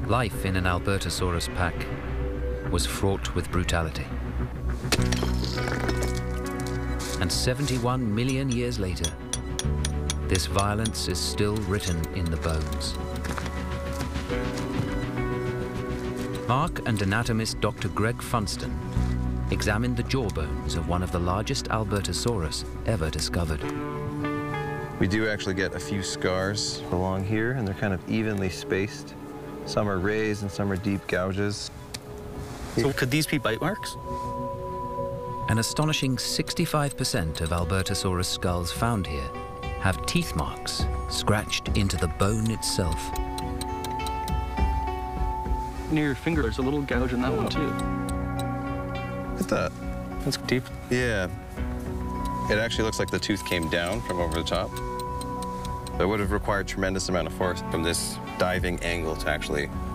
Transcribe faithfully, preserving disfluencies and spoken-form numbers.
Life in an Albertosaurus pack was fraught with brutality. And seventy-one million years later, this violence is still written in the bones. Mark and anatomist Doctor Greg Funston examined the jawbones of one of the largest Albertosaurus ever discovered. We do actually get a few scars along here, and they're kind of evenly spaced. Some are raised and some are deep gouges. So could these be bite marks? An astonishing sixty-five percent of Albertosaurus skulls found here have teeth marks scratched into the bone itself. Near your finger, there's a little gouge in that one too. Look at that. That's deep. Yeah. It actually looks like the tooth came down from over the top. It would have required tremendous amount of force from this diving angle to actually